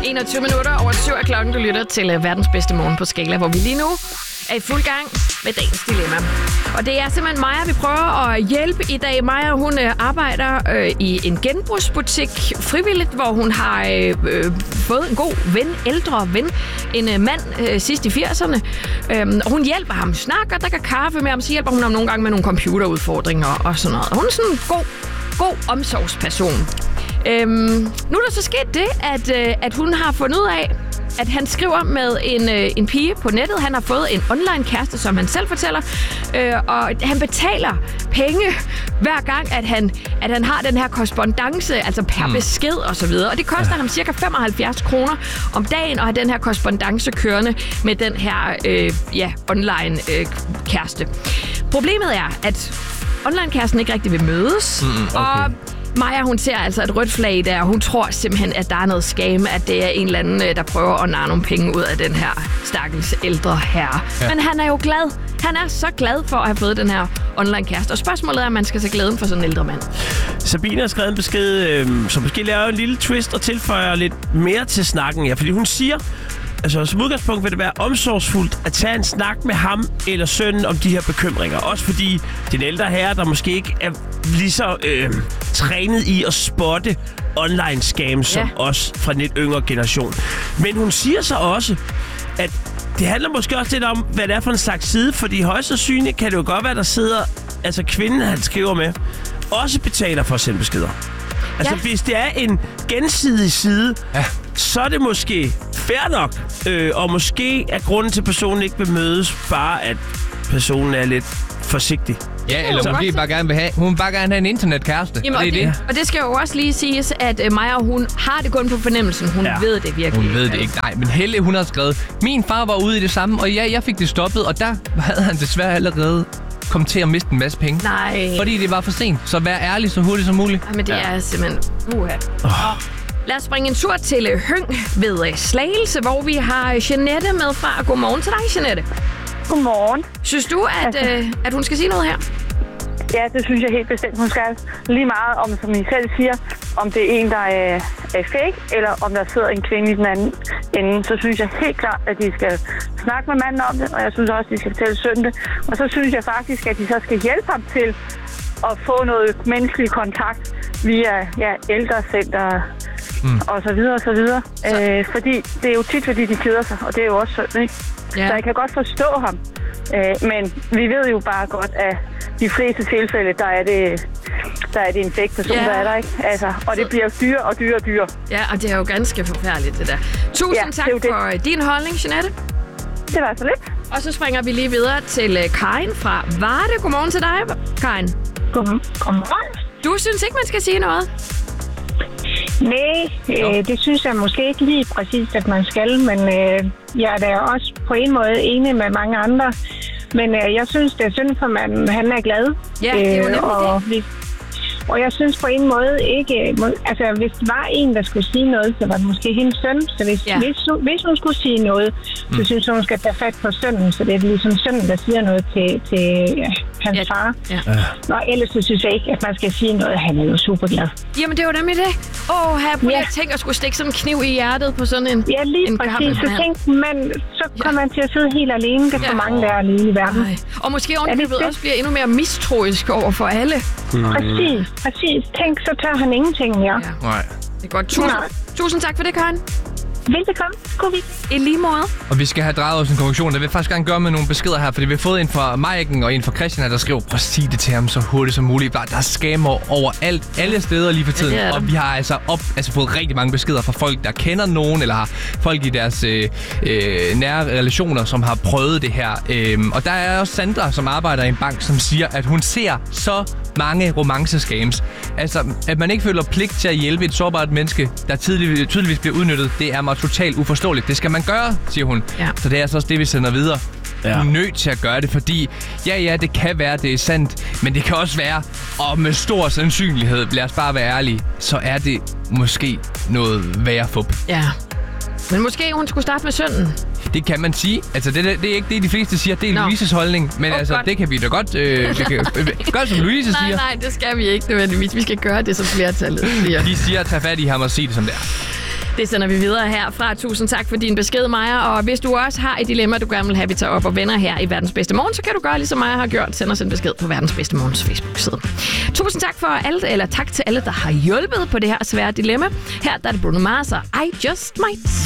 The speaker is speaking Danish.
21 minutter over 7 af klokken. Du lytter til verdens bedste morgen på Skala, hvor vi lige nu er i fuld gang med dagens dilemma. Og det er simpelthen Maja, vi prøver at hjælpe i dag. Maja, hun arbejder i en genbrugsbutik frivilligt, hvor hun har fået en god ven, ældre ven, en mand sidst i 80'erne. Og hun hjælper ham, snakker, drikker kaffe med ham, så hjælper hun ham nogle gange med nogle computerudfordringer og sådan noget. Hun er sådan en god omsorgsperson. Nu er der så sket det, at hun har fundet ud af, at han skriver med en pige på nettet. Han har fået en online kæreste, som han selv fortæller, og han betaler penge hver gang, at han har den her korrespondance, altså per besked og så videre. Og det koster ham cirka 75 kroner om dagen at have den her korrespondance kørende med den her online kæreste. Problemet er, at online-kæresten ikke rigtig vil mødes, okay. Og Maja, hun ser altså et rødt flag der, og hun tror simpelthen, at der er noget skam, at det er en eller anden, der prøver at narre nogle penge ud af den her stakkels ældre herre. Ja. Men han er jo glad. Han er så glad for at have fået den her online-kæreste. Og spørgsmålet er, om man skal se glæden for sådan en ældre mand. Sabine har skrevet en besked, som måske laver en lille twist og tilføjer lidt mere til snakken. Ja, fordi hun siger, altså som udgangspunkt vil det være omsorgsfuldt at tage en snak med ham eller sønnen om de her bekymringer. Også fordi den ældre herre, der måske ikke er lige så trænet i at spotte online scams som os fra den lidt yngre generation. Men hun siger så også, at det handler måske også lidt om, hvad det er for en slags side, fordi højst sandsynligt kan det jo godt være, der sidder, altså kvinden, han skriver med, også betaler for at sende beskeder. Altså, hvis det er en gensidig side, så er det måske fair nok. Og måske er grunden til, at personen ikke vil mødes, bare at personen er lidt forsigtig. Ja, eller hun vil bare gerne have en internetkæreste. Jamen, og det skal jo også lige siges, at Maja, hun har det kun på fornemmelsen. Hun ved det virkelig. Hun ved det ikke. Nej, men Helle, hun har skrevet, min far var ude i det samme, og jeg fik det stoppet, og der havde han desværre allerede kom til at miste en masse penge. Nej. Fordi det var for sent. Så vær ærlig så hurtigt som muligt. Men det er simpelthen Lad os springe en tur til Høng ved Slagelse, hvor vi har Jeanette med fra. Godmorgen til dig, Jeanette. Godmorgen. Synes du, at hun skal sige noget her? Ja, det synes jeg helt bestemt, hun skal. Lige meget om, som I selv siger, om det er en, der er fake, eller om der sidder en kvinde i den anden ende, så synes jeg helt klart, at de skal snakke med manden om det, og jeg synes også, at de skal fortælle sønnen det. Og så synes jeg faktisk, at de så skal hjælpe ham til at få noget menneskelig kontakt via ældrecenter og så videre og så videre. Fordi det er jo tit, fordi de keder sig, og det er jo også synd, ikke? Ja. Så jeg kan godt forstå ham. Men vi ved jo bare godt, at de fleste tilfælde, der er det en fake person, der er der, ikke? Altså, og det bliver dyre og dyre og dyre. Ja, og det er jo ganske forfærdeligt, det der. Tusind tak for din holdning, Jeanette. Det var så lidt. Og så springer vi lige videre til Karin fra Varde. Godmorgen til dig, Karin. Godmorgen. Du synes ikke, man skal sige noget? Nej, det synes jeg måske ikke lige præcis, at man skal, men jeg er da også på en måde enig med mange andre. Men jeg synes, det er synd for manden. Han er glad. Ja, det er jo nemlig og jeg synes på en måde ikke... Altså, hvis det var en, der skulle sige noget, så var det måske hendes søn. Så hvis hun skulle sige noget, så synes hun skal tage fat på sønnen. Så det er ligesom sønnen, der siger noget til hans far. Ja. Og ellers så synes jeg ikke, at man skal sige noget. Han er jo super glad. Jamen, det er jo nemlig det. Jeg tænker at skulle stikke sådan en kniv i hjertet på sådan en... Ja, lige præcis. Så tænkte man, så kommer man til at sidde helt alene. Det er for mange, der er alene i verden. Og måske ovenikøbet også bliver endnu mere mistroisk over for alle. Præcis. Tænk, så tør han ingenting mere. Ja. Nej. Det er godt. Tusind tak for det, Karin. Velbekomme. God week. I lige måde. Og vi skal have drejet os en konklusion. Der vil faktisk gerne gøre med nogle beskeder her, fordi vi har fået en fra Maiken og en fra Christian, der skriver, prøv at sige det til ham så hurtigt som muligt. Der er scammer overalt, alle steder lige for tiden. Ja, og vi har altså fået rigtig mange beskeder fra folk, der kender nogen, eller har folk i deres nære relationer, som har prøvet det her. Og der er også Sandra, som arbejder i en bank, som siger, at hun ser så mange romancescams. Altså, at man ikke føler pligt til at hjælpe et sårbart menneske, der tydeligvis bliver udnyttet, det er mig totalt uforståeligt. Det skal man gøre, siger hun. Ja. Så det er altså også det, vi sender videre. Du er nødt til at gøre det, fordi det kan være, det er sandt, men det kan også være, og med stor sandsynlighed, lad os bare være ærlige, så er det måske noget værre fup. Ja. Men måske hun skulle starte med sønnen. Det kan man sige. Altså, det er ikke det, de fleste siger. Det er Louises holdning. Men altså, det kan vi da godt... Gør som Louise siger. Nej, det skal vi ikke nødvendigvis. Vi skal gøre det, som flertallet siger. De siger at tage fat i ham og sige det som det er. Det sender vi videre herfra. Tusind tak for din besked, Maja. Og hvis du også har et dilemma, du gerne vil have, vi tager op og vender her i Verdens Bedste Morgen, så kan du gøre, ligesom Maja har gjort. Send os en besked på Verdens Bedste Morgens Facebook-side. Tusind tak tak til alle, der har hjulpet på det her svære dilemma. Her der er det Bruno Mars og I Just Might.